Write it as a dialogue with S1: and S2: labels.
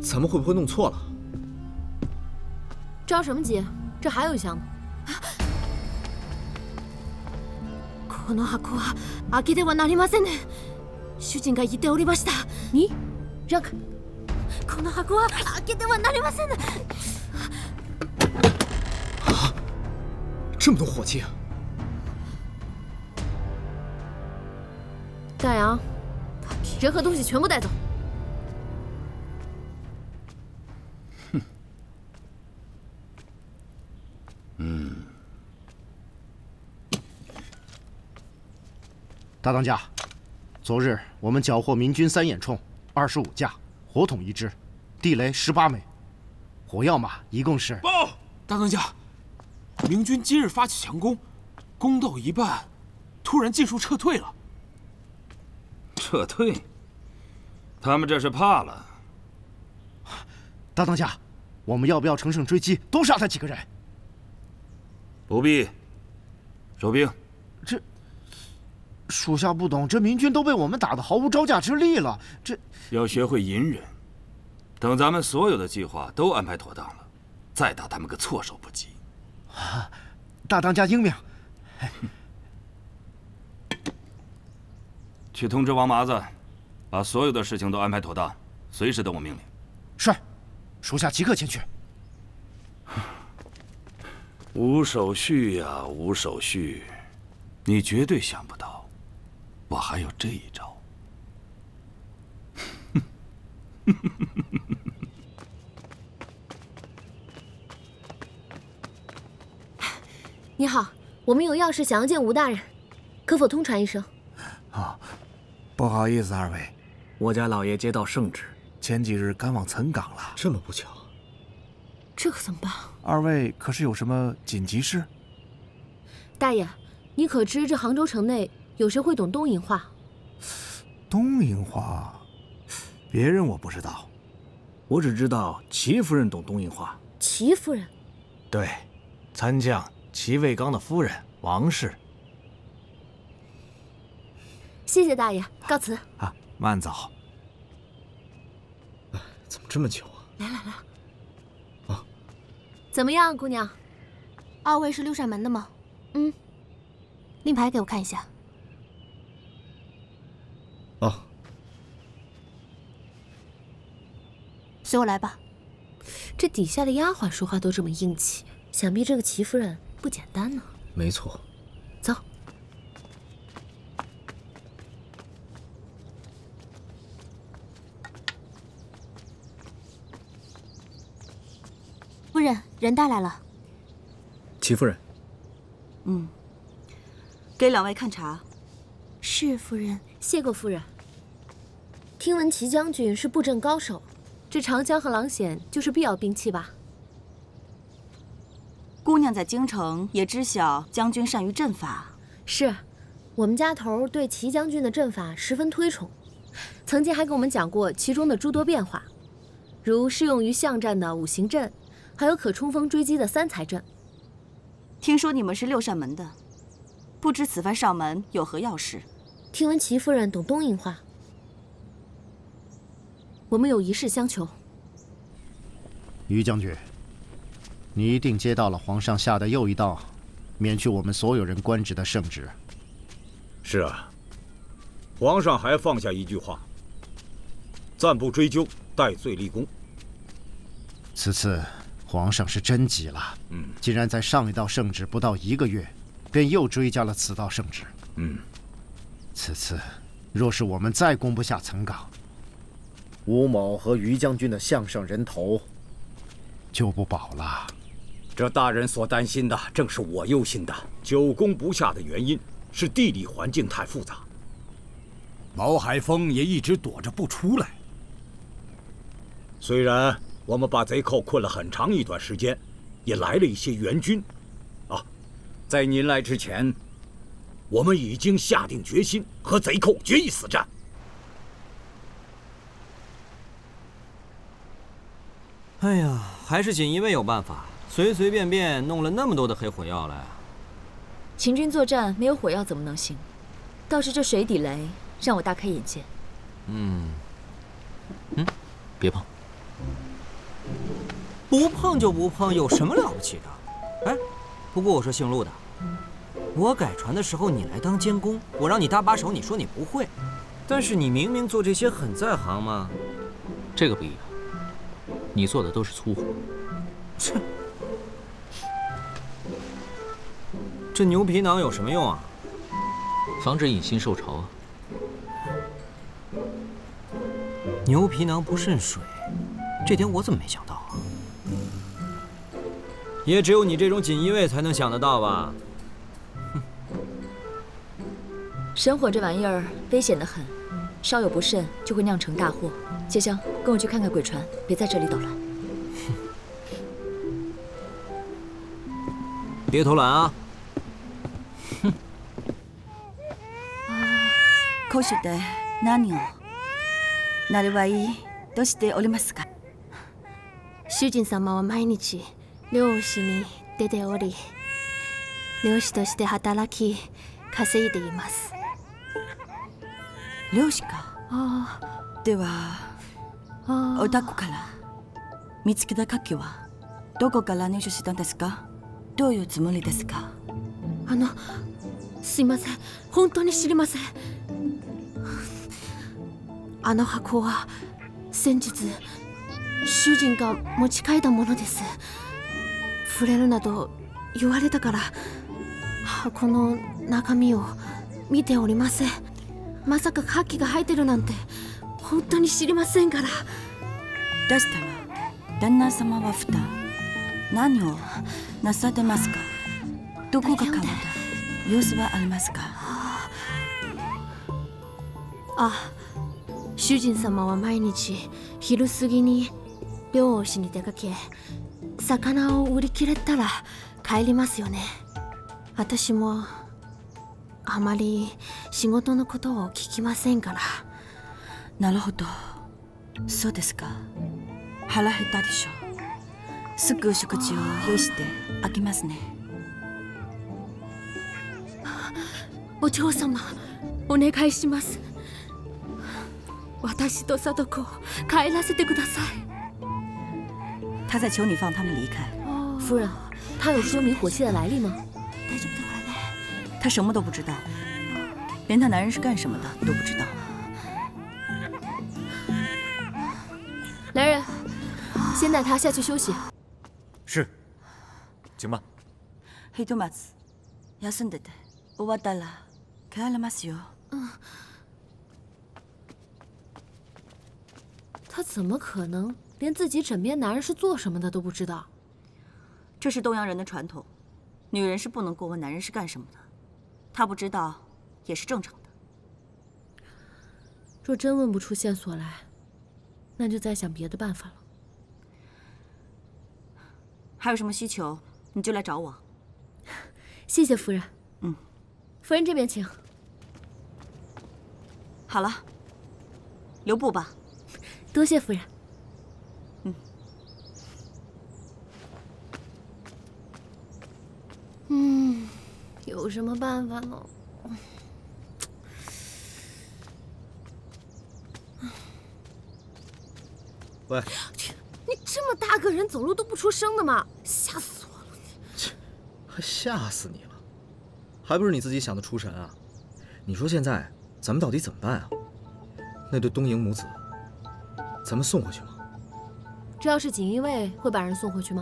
S1: 咱们会不会弄错了？
S2: 着什么急？这还有一箱呢。
S3: この箱は開けてはなりませんね。主人が言っておりました。
S2: 你让开！
S3: この箱は開けてはなりませんね。
S1: 啊！这么多火器！
S2: 大洋，人和东西全部带走。
S4: 大当家，昨日我们缴获明军3眼铳25架，火筒1支，地雷18枚，火药马一共是。
S5: 报，大当家，明军今日发起强攻，攻到一半，突然尽数撤退了。
S6: 撤退？他们这是怕了。
S4: 大当家，我们要不要乘胜追击，多杀他几个人？
S6: 不必，收兵。
S4: 这。 属下不懂，这明军都被我们打得毫无招架之力了。这
S6: 要学会隐忍，等咱们所有的计划都安排妥当了，再打他们个措手不及。
S4: 啊，大当家英明。
S6: 去通知王麻子，把所有的事情都安排妥当，随时等我命令。
S4: 是，属下即刻前去。
S6: 无手续呀，无手续，你绝对想不到。 我还有这一招。
S2: 你好，我们有要事想要见吴大人，可否通传一声？
S7: 啊，不好意思，二位，我家老爷接到圣旨，前几日赶往岑港了。
S1: 这么不巧，
S3: 这可怎么办？
S7: 二位可是有什么紧急事？
S2: 大爷，你可知这杭州城内？ 有谁会懂东瀛话？
S7: 东瀛话，别人我不知道，我只知道齐夫人懂东瀛话。
S2: 齐夫人？
S7: 对，参将齐卫刚的夫人王氏。
S2: 谢谢大爷，告辞。
S7: 啊，慢走。
S1: 怎么这么久啊？
S2: 来。啊，怎么样，姑娘？
S3: 二位是六扇门的吗？
S2: 嗯。
S3: 令牌给我看一下。
S1: 哦，
S3: 随我来吧。
S2: 这底下的丫鬟说话都这么硬气，想必这个齐夫人不简单呢。
S1: 没错，
S2: 走。
S3: 夫人，人带来了。
S1: 齐夫人。
S8: 给两位看茶。
S3: 是夫人。
S2: 谢过夫人。听闻齐将军是布阵高手，这长枪和狼筅就是必要兵器吧？
S8: 姑娘在京城也知晓将军善于阵法。
S2: 是，我们家头对齐将军的阵法十分推崇，曾经还给我们讲过其中的诸多变化，如适用于巷战的5行阵，还有可冲锋追击的3才阵。
S8: 听说你们是六扇门的，不知此番上门有何要事？
S2: 听闻齐夫人懂东瀛话，我们有一事相求。
S4: 于将军，你一定接到了皇上下的又一道免去我们所有人官职的圣旨。
S9: 是啊，皇上还放下一句话：暂不追究，戴罪立功。
S4: 此次皇上是真急了，竟然在上一道圣旨不到1个月，便又追加了此道圣旨。此次，若是我们再攻不下岑港，吴某和于将军的项上人头就不保了。
S9: 这大人所担心的，正是我忧心的。久攻不下的原因是地理环境太复杂。
S10: 毛海峰也一直躲着不出来。
S9: 虽然我们把贼寇困了很长一段时间，也来了一些援军。啊，在您来之前。 我们已经下定决心和贼寇决一死战。
S11: 哎呀，还是锦衣卫有办法，随随便便弄了那么多的黑火药来。
S12: 秦军作战没有火药怎么能行？倒是这水底雷让我大开眼界。
S11: 别碰。 不碰就不碰，有什么了不起的？哎，不过我说姓陆的，我改船的时候你来当监工，我让你搭把手，你说你不会，但是你明明做这些很在行嘛。
S1: 这个不一样，你做的都是粗活。
S11: 切，这牛皮囊有什么用啊？
S1: 防止隐形受潮啊。
S11: 牛皮囊不渗水，这点我怎么没想到啊？也只有你这种锦衣卫才能想得到吧？
S12: 神火这玩意儿危险得很，稍有不慎就会酿成大祸。谢香，跟我去看看鬼船，别在这里捣乱。
S11: 别偷懒啊！
S8: 哼。講師で何を？なるはいどうしておりますか？
S3: 主人様は毎日漁師に出ており、漁師として働き稼いでいます。
S8: 漁師か。ではお宅から見つけた牡蠣はどこから入手したんですか？どういうつもりですか？
S3: すいません、本当に知りません。あの箱は先日主人が持ち帰ったものです。触れるなど言われたから箱の中身を見ておりません。まさか牡蠣が入ってるなんて本当に知りませんから。
S8: 出したら旦那様は普段何をなさってますか？どこが変わった様子はありますか？
S3: 主人様は毎日昼過ぎに漁をしに出かけ、魚を売り切れたら帰りますよね。私もあまり仕事のことを聞きませんから。
S8: なるほど、そうですか。腹減ったでしょう。すぐ食事を用意してあげますね。
S3: お嬢様、お願いします。私と貞子を帰らせてください。
S8: 他在求你放他们离开。
S2: 夫人，他有修明火器的来历吗？
S8: 他什么都不知道，连他男人是干什么的都不知道。
S2: 来人，先带他下去休息。
S1: 是，请吧。
S8: ひとまず休んでて、終わったら帰りますよ。
S2: 他怎么可能连自己枕边男人是做什么的都不知道？
S8: 这是东洋人的传统，女人是不能过问男人是干什么的。他不知道也是正常的。
S2: 若真问不出线索来，那就再想别的办法了。
S8: 还有什么需求，你就来找我。
S2: 谢谢夫人。夫人这边请。
S8: 好了，留步吧。
S2: 多谢夫人。有什么办法呢？
S1: 喂，
S2: 你这么大个人，走路都不出声的吗？吓死我了！
S1: 切，还吓死你了？还不是你自己想的出神啊？你说现在咱们到底怎么办啊？那对东瀛母子，咱们送回去吗？
S2: 这要是锦衣卫，会把人送回去吗？